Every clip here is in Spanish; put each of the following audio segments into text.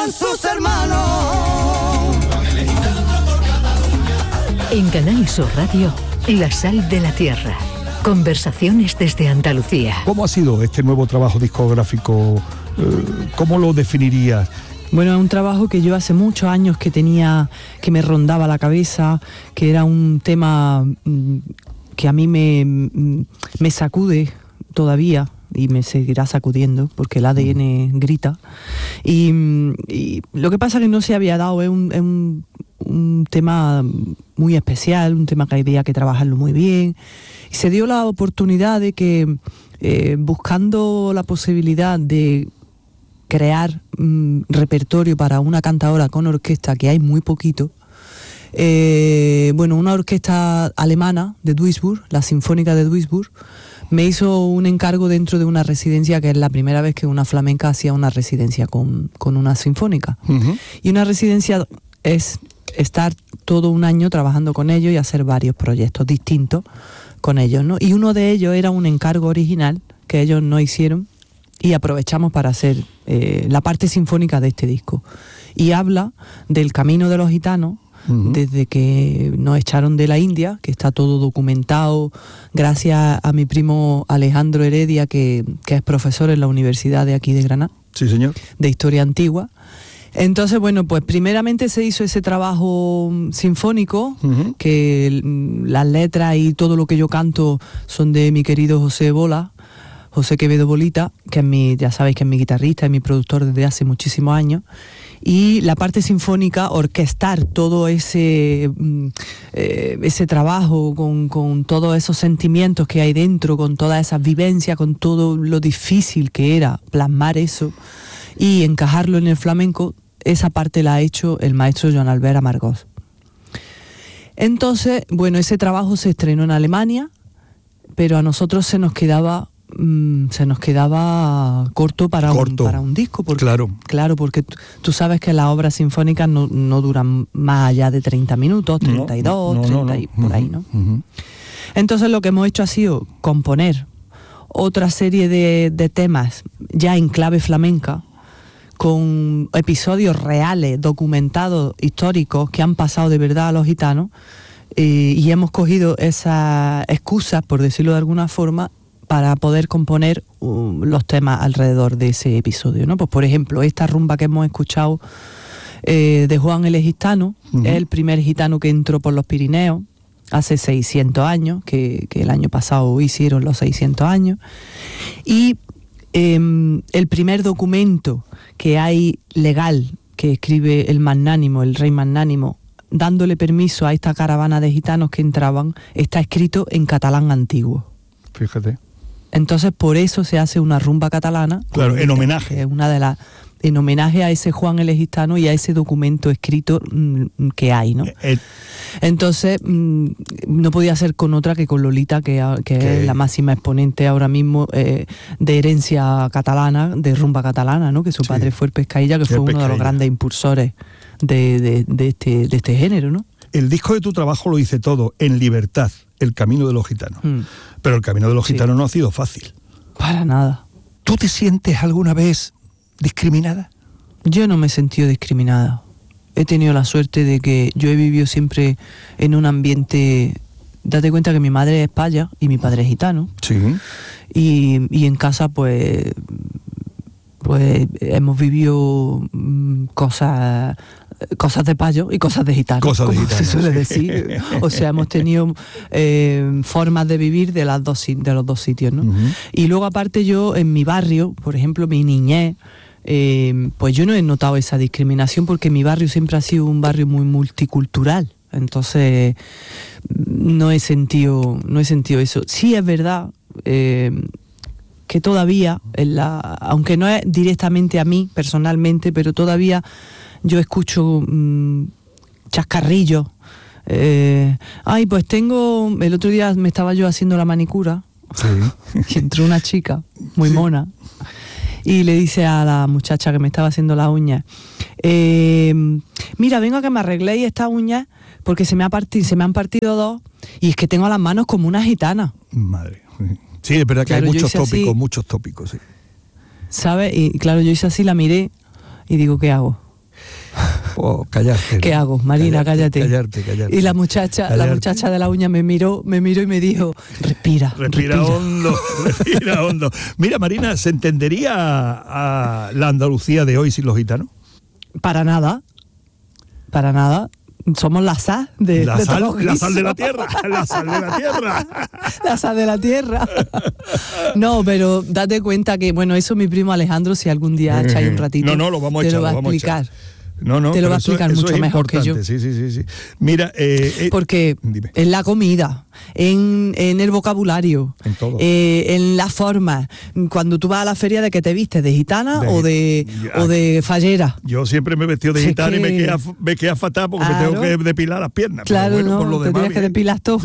con sus hermanos. En Canal Sur Radio, La Sal de la Tierra. Conversaciones desde Andalucía. ¿Cómo ha sido este nuevo trabajo discográfico? ¿Cómo lo definirías? Bueno, es un trabajo que yo hace muchos años que me rondaba la cabeza, que era un tema que a mí me sacude todavía y me seguirá sacudiendo porque el ADN grita. Y lo que pasa es que no se había dado, es un tema muy especial, un tema que había que trabajarlo muy bien. Y se dio la oportunidad de que, buscando la posibilidad de crear repertorio para una cantadora con orquesta, que hay muy poquito, una orquesta alemana de Duisburg, la Sinfónica de Duisburg, me hizo un encargo dentro de una residencia, que es la primera vez que una flamenca hacía una residencia con una sinfónica. Uh-huh. Y una residencia es estar todo un año trabajando con ellos y hacer varios proyectos distintos con ellos, ¿no? Y uno de ellos era un encargo original que ellos no hicieron y aprovechamos para hacer la parte sinfónica de este disco. Y habla del camino de los gitanos, uh-huh, desde que nos echaron de la India, que está todo documentado gracias a mi primo Alejandro Heredia, que es profesor en la universidad de aquí de Granada. Sí, señor. De Historia Antigua. Entonces, bueno, pues primeramente se hizo ese trabajo sinfónico, uh-huh, que las letras y todo lo que yo canto son de mi querido José Quevedo Bolita, que ya sabéis que es mi guitarrista y mi productor desde hace muchísimos años. Y la parte sinfónica, orquestar todo ese trabajo con todos esos sentimientos que hay dentro, con todas esas vivencias, con todo lo difícil que era plasmar eso y encajarlo en el flamenco, esa parte la ha hecho el maestro Joan Albert Amargós. Entonces, bueno, ese trabajo se estrenó en Alemania, pero a nosotros se nos quedaba corto para un disco, porque, claro, porque tú sabes que las obras sinfónicas no duran más allá de 30 minutos, 32, 30 y por ahí, ¿no? Uh-huh. Entonces lo que hemos hecho ha sido componer otra serie de temas ya en clave flamenca, con episodios reales, documentados, históricos, que han pasado de verdad a los gitanos, y hemos cogido esas excusas, por decirlo de alguna forma, para poder componer los temas alrededor de ese episodio, ¿no? Pues por ejemplo, esta rumba que hemos escuchado de Juan el Gitano, uh-huh, es el primer gitano que entró por los Pirineos hace 600 años, que el año pasado hicieron los 600 años, y el primer documento que hay legal que escribe el magnánimo, el rey magnánimo, dándole permiso a esta caravana de gitanos que entraban, está escrito en catalán antiguo. Fíjate. Entonces por eso se hace una rumba catalana. Claro, en homenaje. Que es una de las, en homenaje a ese Juan el Gitano y a ese documento escrito que hay, ¿no? Entonces no podía ser con otra que con Lolita, que es la máxima exponente ahora mismo de herencia catalana, de rumba catalana, ¿no? Que su padre fue el Pescailla, que fue uno de los grandes impulsores de este género, ¿no? El disco de tu trabajo lo dice todo, En Libertad, el camino de los gitanos. Pero el camino de los gitanos no ha sido fácil. Para nada. ¿Tú te sientes alguna vez discriminada? Yo no me he sentido discriminada. He tenido la suerte de que yo he vivido siempre en un ambiente... Date cuenta que mi madre es paya y mi padre es gitano. Sí. Y en casa, pues hemos vivido cosas de payo y cosas de gitano, como se suele decir. O sea, hemos tenido formas de vivir de los dos sitios, ¿no? Uh-huh. Y luego, aparte, yo en mi barrio, por ejemplo, mi niñez, pues yo no he notado esa discriminación, porque mi barrio siempre ha sido un barrio muy multicultural. Entonces no he sentido eso. Sí es verdad que todavía, aunque no es directamente a mí personalmente, pero todavía yo escucho chascarrillos. Pues el otro día me estaba yo haciendo la manicura, sí, y entró una chica muy mona y le dice a la muchacha que me estaba haciendo las uñas, mira, vengo a que me arregléis estas uñas porque se me han partido dos y es que tengo las manos como una gitana. Madre. Sí, es verdad que claro, hay muchos tópicos, sí. ¿Sabes? Y claro, yo hice así, la miré y digo, ¿qué hago? Oh, callarte. ¿Qué hago? Marina, cállate. Callarte. Y la muchacha de la uña me miró y me dijo, respira hondo, respira hondo. Mira, Marina, ¿se entendería a la Andalucía de hoy sin los gitanos? Para nada. Somos la sal de la sal de la tierra. La sal de la tierra. No, pero date cuenta que, bueno, eso mi primo Alejandro, si algún día echáis un ratito, no, lo vamos a te echar, lo va a explicar. No, te lo va a explicar mucho mejor que yo. Sí. Mira, porque dime. En la comida, en el vocabulario, en todo, en la forma, cuando tú vas a la feria, ¿de que te vistes? ¿De gitana o de fallera? Yo siempre me he vestido de gitana y me queda fatal porque me tengo que depilar las piernas. Claro, pero bueno, por lo te demás, tienes que depilar todo.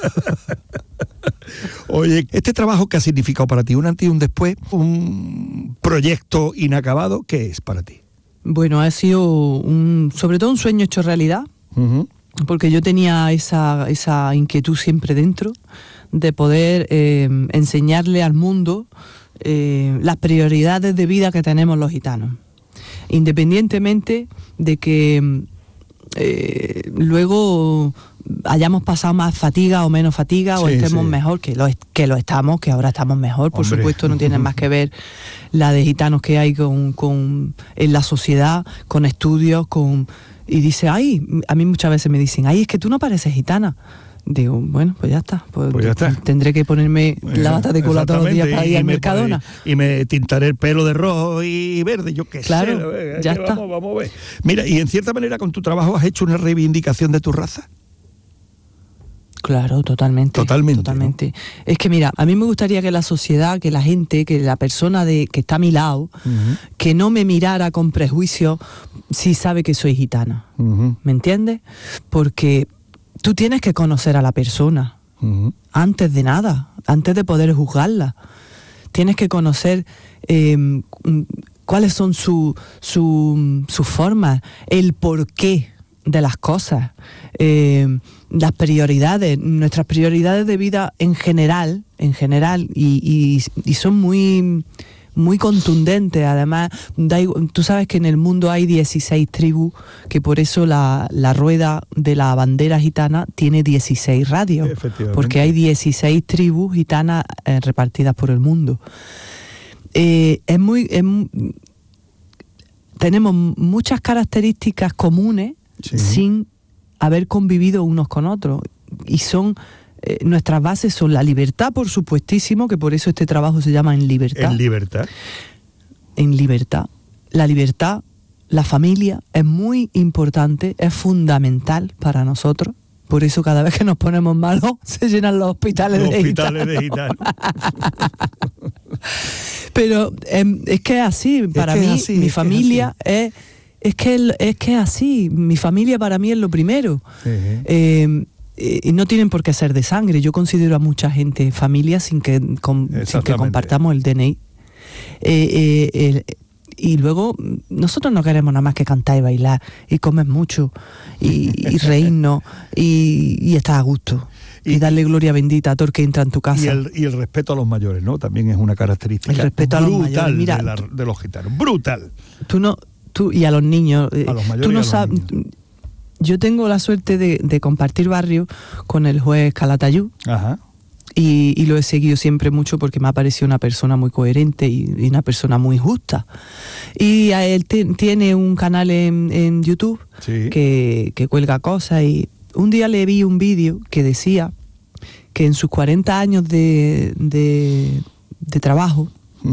Oye, ¿este trabajo qué ha significado para ti? ¿Un antes y un después? ¿Un proyecto inacabado? ¿Qué es para ti? Bueno, ha sido sobre todo un sueño hecho realidad, porque yo tenía esa inquietud siempre dentro de poder enseñarle al mundo las prioridades de vida que tenemos los gitanos, independientemente de que luego hayamos pasado más fatiga o menos fatiga, o estemos mejor, que lo estamos, que ahora estamos mejor, por supuesto, no tiene más que ver la de gitanos que hay en la sociedad, con estudios, y dice, a mí muchas veces me dicen, es que tú no pareces gitana. Digo, bueno, pues ya está. Pues ya está. Tendré que ponerme la bata de cola todos los días para ir al Mercadona. Y me tintaré el pelo de rojo y verde, yo qué sé. Claro, ya está. Vamos a ver. Mira, y en cierta manera con tu trabajo has hecho una reivindicación de tu raza. Claro, totalmente. ¿No? Es que mira, a mí me gustaría que la sociedad, que la gente, que la persona que está a mi lado, que no me mirara con prejuicio si sabe que soy gitana. ¿Me entiendes? Porque tú tienes que conocer a la persona antes de nada, antes de poder juzgarla. Tienes que conocer cuáles son sus formas, el porqué de las cosas, las prioridades, nuestras prioridades de vida en general, y son muy contundentes. Además, tú sabes que en el mundo hay 16 tribus, que por eso la rueda de la bandera gitana tiene 16 radios, porque hay 16 tribus gitanas repartidas por el mundo. Tenemos muchas características comunes sin haber convivido unos con otros, y nuestras bases son la libertad, por supuestísimo, que por eso este trabajo se llama En Libertad. En libertad. La libertad, la familia es muy importante, es fundamental para nosotros. Por eso cada vez que nos ponemos malos se llenan los hospitales de gitanos. Pero es que es así, para mí, mi familia es que es así, mi familia para mí es lo primero. Y no tienen por qué ser de sangre. Yo considero a mucha gente familia sin que compartamos el DNI. Y luego nosotros no queremos nada más que cantar y bailar y comer mucho y reírnos y estar a gusto. Y darle gloria bendita a todo el que entra en tu casa. Y el respeto a los mayores, ¿no? También es una característica brutal, a los mayores. Mira, de los gitanos. Brutal. Tú y a los niños. A los mayores, tú no sabes. Yo tengo la suerte de compartir barrio con el juez Calatayud. Ajá. Y lo he seguido siempre mucho porque me ha parecido una persona muy coherente y una persona muy justa. Y a él tiene un canal en YouTube que cuelga cosas, y un día le vi un vídeo que decía que en sus 40 años de trabajo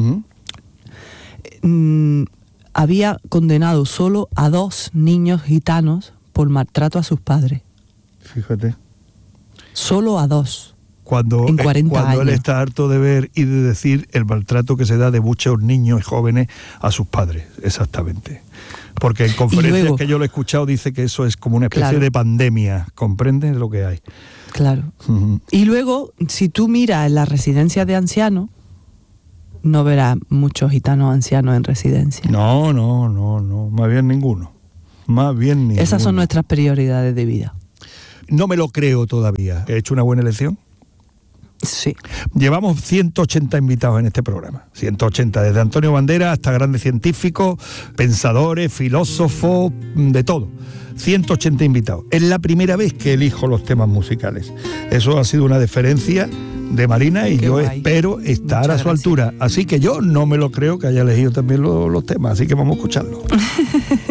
había condenado solo a 2 niños gitanos por maltrato a sus padres. Fíjate. Solo a 2. Cuando él está harto de ver y de decir el maltrato que se da de muchos niños y jóvenes a sus padres, exactamente. Porque en conferencias que yo lo he escuchado dice que eso es como una especie de pandemia, ¿comprendes lo que hay? Claro. Y luego, si tú miras en las residencias de ancianos, no verás muchos gitanos ancianos en residencia. No, más bien ninguno. Esas son nuestras prioridades de vida. No me lo creo todavía. ¿He hecho una buena elección? Sí. Llevamos 180 invitados en este programa, 180, desde Antonio Banderas hasta grandes científicos, pensadores, filósofos, de todo. 180 invitados. Es la primera vez que elijo los temas musicales. Eso ha sido una deferencia de Marina y yo espero estar a su altura. Así que yo no me lo creo que haya elegido también los temas, así que vamos a escucharlo.